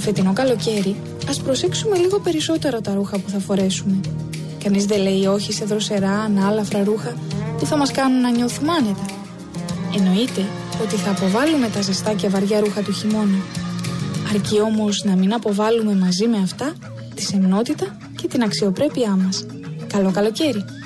φετινό καλοκαίρι, ας προσέξουμε λίγο περισσότερο τα ρούχα που θα φορέσουμε. Κανείς δεν λέει όχι σε δροσερά, ανάλαφρα ρούχα που θα μας κάνουν να νιώθουμε άνετα. Εννοείται ότι θα αποβάλουμε τα ζεστά και βαριά ρούχα του χειμώνα. Αρκεί όμως να μην αποβάλουμε μαζί με αυτά τη σεμνότητα και την αξιοπρέπειά μας. Καλό καλοκαίρι!